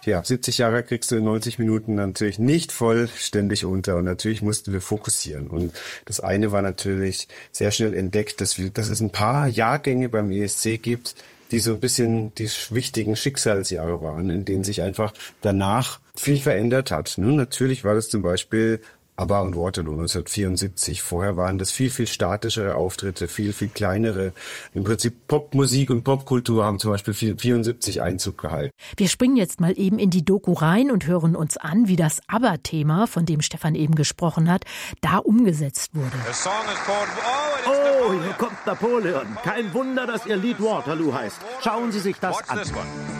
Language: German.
ja, 70 Jahre kriegst du in 90 Minuten natürlich nicht vollständig unter und natürlich mussten wir fokussieren. Und das eine war natürlich sehr schnell entdeckt, dass es ein paar Jahrgänge beim ESC gibt, die so ein bisschen die wichtigen Schicksalsjahre waren, in denen sich einfach danach viel verändert hat. Natürlich war das zum Beispiel ABBA und Waterloo 1974. Vorher waren das viel, viel statischere Auftritte, viel, viel kleinere. Im Prinzip Popmusik und Popkultur haben zum Beispiel 74 Einzug gehalten. Wir springen jetzt mal eben in die Doku rein und hören uns an, wie das ABBA-Thema, von dem Stefan eben gesprochen hat, da umgesetzt wurde. Oh, hier kommt Napoleon. Kein Wunder, dass Ihr Lied Waterloo heißt. Schauen Sie sich das an.